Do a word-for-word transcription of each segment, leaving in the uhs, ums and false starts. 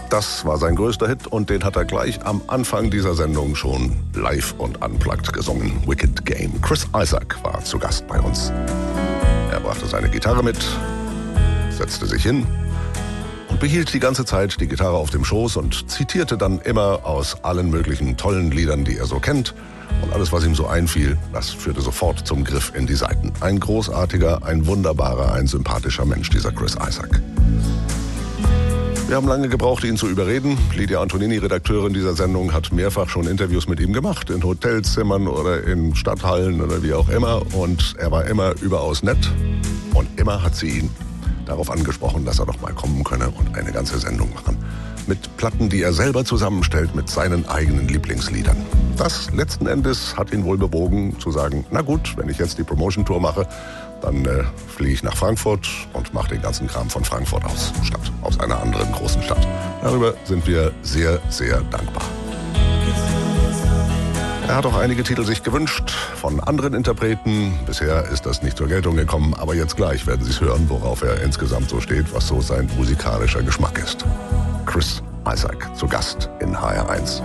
Das war sein größter Hit und den hat er gleich am Anfang dieser Sendung schon live und unplugged gesungen. Wicked Game. Chris Isaak war zu Gast bei uns. Er brachte seine Gitarre mit, setzte sich hin und behielt die ganze Zeit die Gitarre auf dem Schoß und zitierte dann immer aus allen möglichen tollen Liedern, die er so kennt. Und alles, was ihm so einfiel, das führte sofort zum Griff in die Saiten. Ein großartiger, ein wunderbarer, ein sympathischer Mensch, dieser Chris Isaak. Wir haben lange gebraucht, ihn zu überreden. Lydia Antonini, Redakteurin dieser Sendung, hat mehrfach schon Interviews mit ihm gemacht, in Hotelzimmern oder in Stadthallen oder wie auch immer. Und er war immer überaus nett. Und immer hat sie ihn darauf angesprochen, dass er doch mal kommen könne und eine ganze Sendung machen. Mit Platten, die er selber zusammenstellt, mit seinen eigenen Lieblingsliedern. Das letzten Endes hat ihn wohl bewogen zu sagen, na gut, wenn ich jetzt die Promotion-Tour mache, dann äh, fliege ich nach Frankfurt und mache den ganzen Kram von Frankfurt aus, statt aus einer anderen großen Stadt. Darüber sind wir sehr, sehr dankbar. Er hat auch einige Titel sich gewünscht von anderen Interpreten. Bisher ist das nicht zur Geltung gekommen, aber jetzt gleich werden Sie es hören, worauf er insgesamt so steht, was so sein musikalischer Geschmack ist. Chris Isaak zu Gast in H R eins.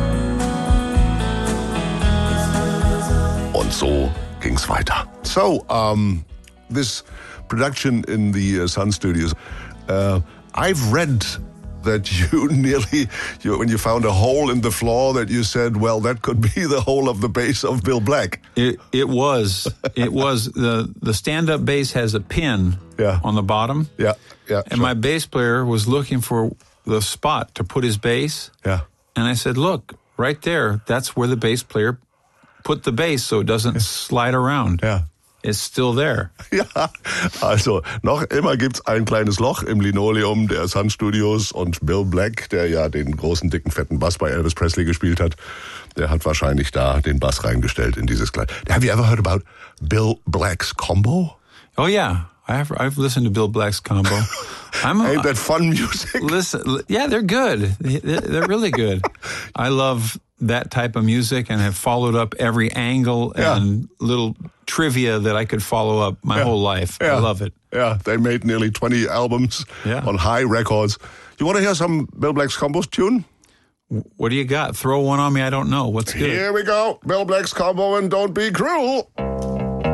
Und so ging's weiter. So, um, this production in the uh, Sun Studios, uh, I've read that you nearly, you, when you found a hole in the floor, that you said, well, that could be the hole of the bass of Bill Black. It, it was. It was. The, the stand-up bass has a pin yeah. on the bottom. Yeah, yeah. And sure. my bass player was looking for the spot to put his bass. Yeah. And I said, look, right there, that's where the bass player put the bass so it doesn't slide around. Yeah. It's still there. Ja, also noch immer gibt's ein kleines Loch im Linoleum der Sun Studios und Bill Black, der ja den großen, dicken, fetten Bass bei Elvis Presley gespielt hat, der hat wahrscheinlich da den Bass reingestellt in dieses Kleid. Have you ever heard about Bill Black's combo? Oh, yeah. I've, I've listened to Bill Black's combo. I'm a, Ain't that fun music? Listen, yeah, they're good. They're, they're really good. I love that type of music and have followed up every angle yeah. and little trivia that I could follow up my yeah. whole life. Yeah. I love it. Yeah, they made nearly twenty albums yeah. on High Records. You want to hear some Bill Black's combos tune? What do you got? Throw one on me. I don't know. What's good? Here we go. Bill Black's combo and Don't Be Cruel.